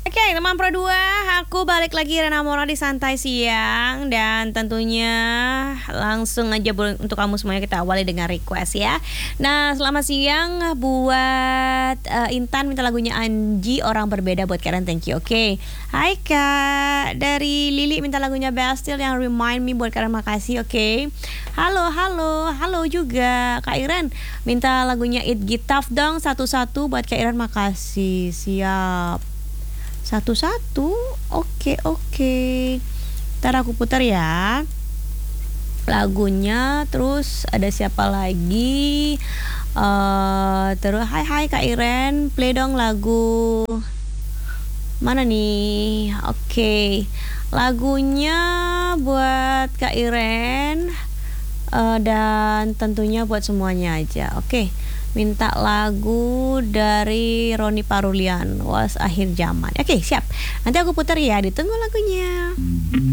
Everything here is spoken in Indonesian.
Oke, teman Pro 2, aku balik lagi Rena Mora di Santai Siang. Dan tentunya langsung aja untuk kamu semuanya kita awali dengan request ya. Nah, selamat siang buat Intan minta lagunya Anji, Orang Berbeda buat Karen, thank you. Oke. Hai Kak, dari Lili minta lagunya Bastille yang Remind Me buat Karen, makasih. Oke. Halo juga Kak Iren minta lagunya It Gitaf dong satu-satu buat Kak Iren, makasih. Siap. Satu-satu. Oke. Ntar aku putar ya lagunya. Terus ada siapa lagi? Terus hai Kak Iren, play dong lagu mana nih? Oke. Lagunya buat Kak Iren dan tentunya buat semuanya aja. Oke. Minta lagu dari Roni Parulian, Was Akhir Zaman. Oke, siap. Nanti aku putar ya, ditunggu lagunya.